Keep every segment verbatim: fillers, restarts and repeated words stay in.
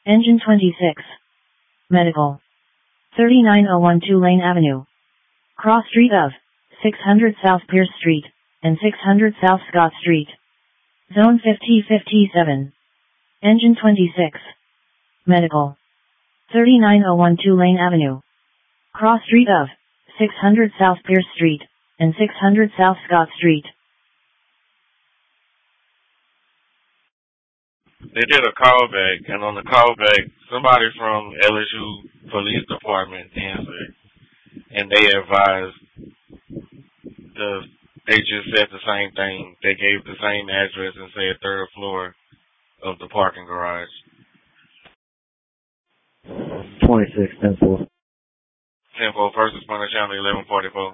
Engine twenty-six. Medical. thirty-nine oh one Tulane Avenue. Cross street of six hundred South Pierce Street and six hundred South Scott Street. Zone fifty fifty-seven. Engine twenty-six. Medical. thirty-nine oh one Tulane Avenue. Cross street of six hundred South Pierce Street and six hundred South Scott Street. They did a callback, and on the callback, somebody from L S U Police Department answered, and they advised the they just said the same thing. They gave the same address and said third floor of the parking garage. twenty-six, ten four. ten four, first responder channel eleven forty-four.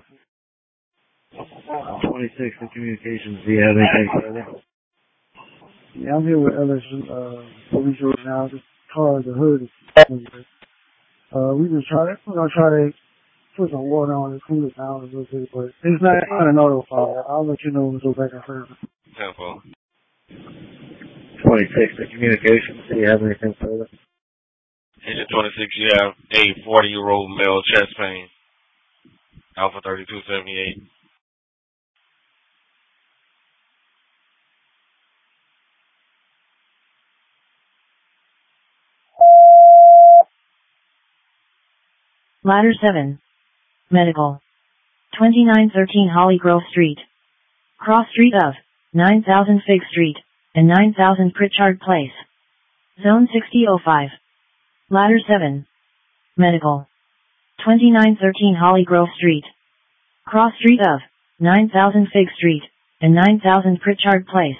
twenty-six in communications. Do you have anything further? Yeah, I'm here with L S U uh, police right now. This car, the hood is uh, we just try to, we're gonna try to put some water on it, cool it down a little bit, but it's not, it's not an auto fire. I'll let you know when we go back and forth. ten four. twenty-six in communications. Do you have anything further? Engine twenty-six, you have a forty-year-old male chest pain. Alpha thirty-two seventy-eight. Ladder seven. Medical. twenty-nine thirteen Holly Grove Street. Cross street of nine thousand Fig Street and nine thousand Pritchard Place. Zone sixty oh five. Ladder seven. Medical. twenty-nine thirteen Holly Grove Street. Cross street of nine thousand Fig Street and nine thousand Pritchard Place.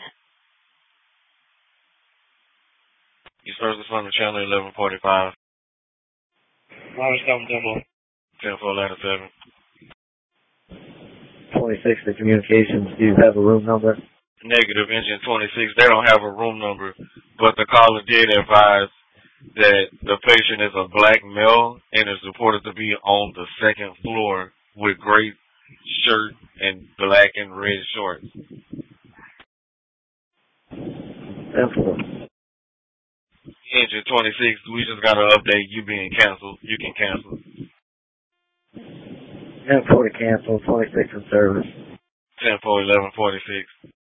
East First Responder channel eleven forty-five. Ladder seven, ten four. ten four, ladder seven. twenty-six in communications. Do you have a room number? Negative, engine twenty-six. They don't have a room number, but the caller did advise that the patient is a black male and is reported to be on the second floor with gray shirt and black and red shorts. ten four. Engine twenty-six, we just got to update you being canceled. You can cancel. ten four to cancel. twenty-six in service. ten four, eleven forty-six.